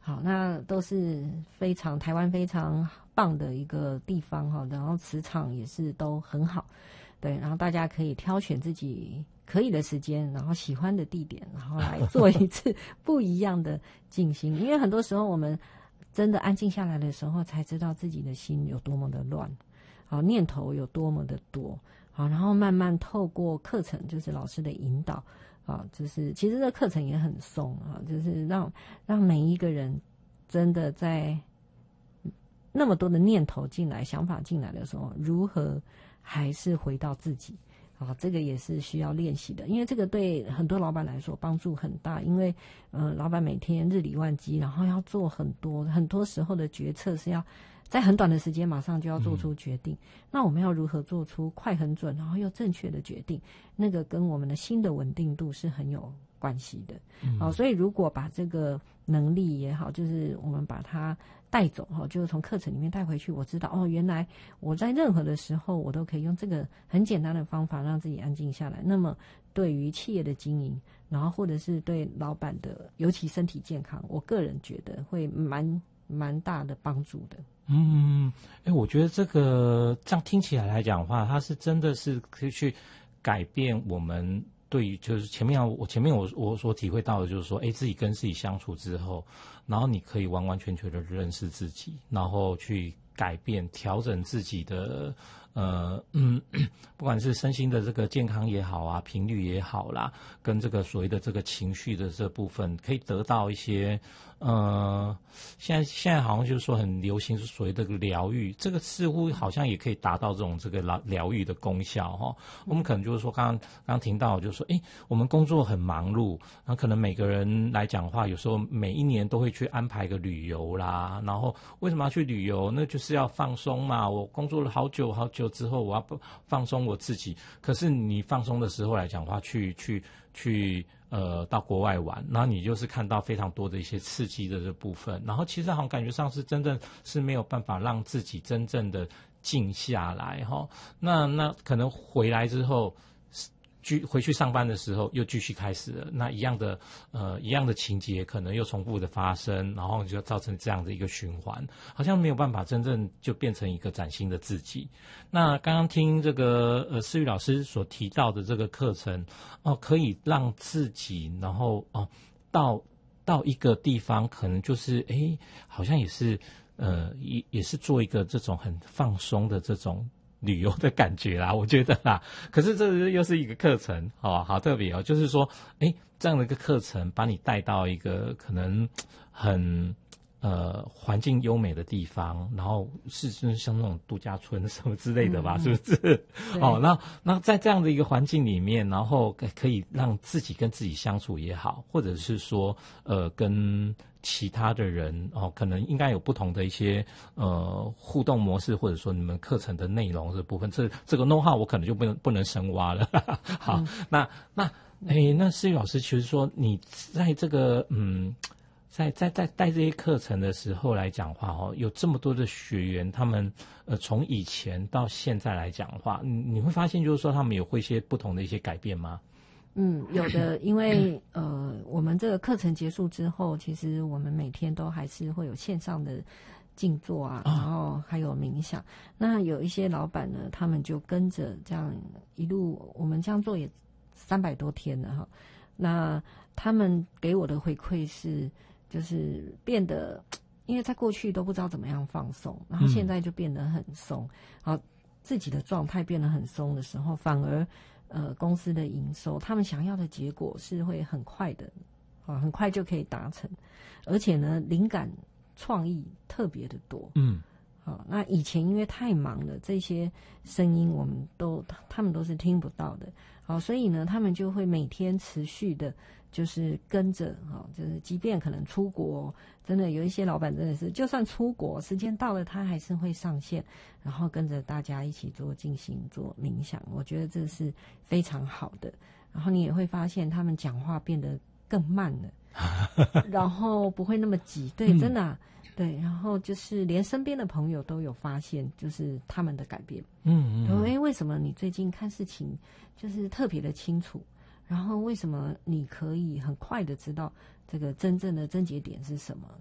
好，那都是台湾非常棒的一个地方哈，然后磁场也是都很好，对，然后大家可以挑选自己可以的时间，然后喜欢的地点，然后来做一次不一样的静心。因为很多时候我们真的安静下来的时候，才知道自己的心有多么的乱，好，念头有多么的多，好，然后慢慢透过课程，就是老师的引导。啊，就是其实这课程也很松啊，就是让每一个人真的在那么多的念头进来、想法进来的时候，如何还是回到自己啊？这个也是需要练习的，因为这个对很多老板来说帮助很大，因为老板每天日理万机，然后要做很多时候的决策是要在很短的时间马上就要做出决定，那我们要如何做出快很准然后又正确的决定，那个跟我们的心的稳定度是很有关系的。好，所以如果把这个能力也好，就是我们把它带走，就是从课程里面带回去，我知道原来我在任何的时候我都可以用这个很简单的方法让自己安静下来，那么对于企业的经营，然后或者是对老板的尤其身体健康，我个人觉得会蛮大的帮助的。 我觉得这样听起来来讲的话，它是真的是可以去改变我们对于就是前面我所体会到的就是说，自己跟自己相处之后，然后你可以完完全全的认识自己，然后去改变调整自己的不管是身心的这个健康也好啊，频率也好啦，跟这个所谓的这个情绪的这部分，可以得到一些现在好像就是说很流行是所谓的疗愈，这个似乎好像也可以达到这个疗愈的功效哈。我们可能就是说刚刚听到就是说，我们工作很忙碌，那可能每个人来讲的话，有时候每一年都会去安排个旅游啦，然后为什么要去旅游？那就是要放松嘛。我工作了好久之后，我要放松我自己。可是你放松的时候来讲的话，去到国外玩，然后你就是看到非常多的一些刺激的这部分，然后其实好像感觉上是真正是没有办法让自己真正的静下来哈。那可能回来之后，回去上班的时候又继续开始了，那一样的情节可能又重复的发生，然后就造成这样的一个循环，好像没有办法真正就变成一个崭新的自己。那刚刚听这个思雨老师所提到的这个课程可以让自己然后到一个地方，可能就是好像也是也是做一个这种很放松的这种旅游的感觉啦，我觉得啦。可是这又是一个课程好特别就是说这样的一个课程把你带到一个可能很环境优美的地方，然后是像那种度假村什么之类的吧，是不是？那在这样的一个环境里面，然后可以让自己跟自己相处也好，或者是说跟其他的人可能应该有不同的一些互动模式，或者说你们课程的内容这部分，这个 know-how 我可能就不能深挖了。好，那思雨老师，其实说你在这个在带这些课程的时候来讲话有这么多的学员，他们从以前到现在来讲的话，你会发现就是说他们有会一些不同的一些改变吗？ 有的，因为我们这个课程结束之后，其实我们每天都还是会有线上的静坐啊，然后还有冥想。那有一些老板呢，他们就跟着这样一路，我们这样做也300多天了哈。那他们给我的回馈是，就是变得，因为在过去都不知道怎么样放松，然后现在就变得很松，然后自己的状态变得很松的时候，反而公司的营收，他们想要的结果是会很快的，很快就可以达成，而且呢，灵感创意特别的多。好，那以前因为太忙了，这些声音他们都是听不到的。好，所以呢，他们就会每天持续的，就是跟着，就是即便可能出国，真的有一些老板真的是，就算出国时间到了，他还是会上线，然后跟着大家一起做静心、做冥想。我觉得这是非常好的。然后你也会发现他们讲话变得更慢了，然后不会那么急。对，真的啊。对，然后就是连身边的朋友都有发现，就是他们的改变。然后为什么你最近看事情就是特别的清楚？然后为什么你可以很快的知道这个真正的症结点是什么？